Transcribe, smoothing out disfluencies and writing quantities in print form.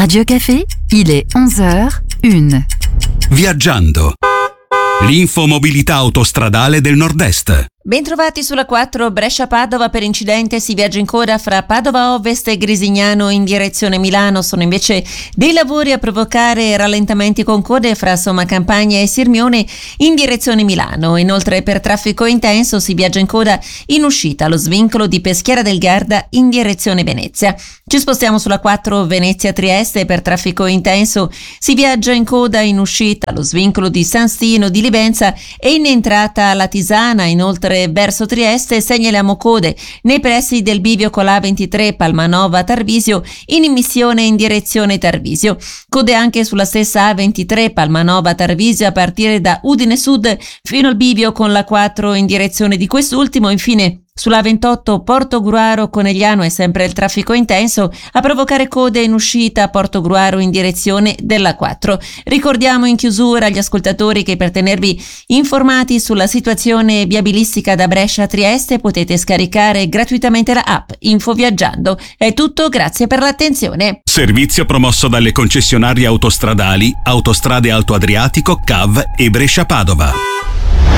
Radio Café, il est 11h01. Viaggiando. L'infomobilità autostradale del Nord-Est. Bentrovati sulla 4 Brescia-Padova. Per incidente si viaggia in coda fra Padova Ovest e Grisignano in direzione Milano. Sono invece dei lavori a provocare rallentamenti con code fra Sommacampagna e Sirmione in direzione Milano. Inoltre per traffico intenso si viaggia in coda in uscita allo svincolo di Peschiera del Garda in direzione Venezia. Ci spostiamo sulla 4 Venezia-Trieste. Per traffico intenso si viaggia in coda in uscita allo svincolo di San Stino di Livenza e in entrata alla Tisana. Inoltre verso Trieste segnaliamo code nei pressi del bivio con la A23 Palmanova Tarvisio in immissione in direzione Tarvisio. Code anche sulla stessa A23 Palmanova Tarvisio a partire da Udine Sud fino al bivio con la 4 in direzione di quest'ultimo. Infine sulla 28 Portogruaro Conegliano è sempre il traffico intenso a provocare code in uscita a Portogruaro in direzione della 4. Ricordiamo in chiusura agli ascoltatori che per tenervi informati sulla situazione viabilistica da Brescia a Trieste potete scaricare gratuitamente la app Info Viaggiando. È tutto, grazie per l'attenzione. Servizio promosso dalle concessionarie autostradali Autostrade Alto Adriatico, CAV e Brescia-Padova.